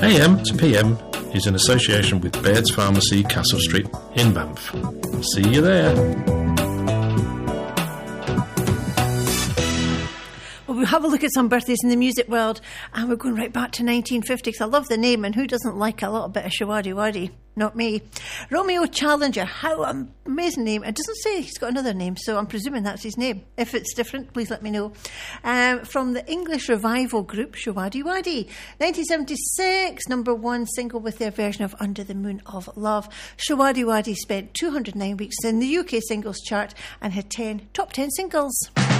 AM to PM is in association with Baird's Pharmacy, Castle Street in Banff. See you there. Well, we'll have a look at some birthdays in the music world, and we're going right back to 1950 because I love the name, and who doesn't like a little bit of Shawadi Wadi? Not me. Romeo Challenger, how amazing name. It doesn't say he's got another name, so I'm presuming that's his name. If it's different, please let me know. From the English revival group Shawadi Wadi. 1976, number one single with their version of Under the Moon of Love. Shawadi Wadi spent 209 weeks in the UK singles chart and had 10 top 10 singles.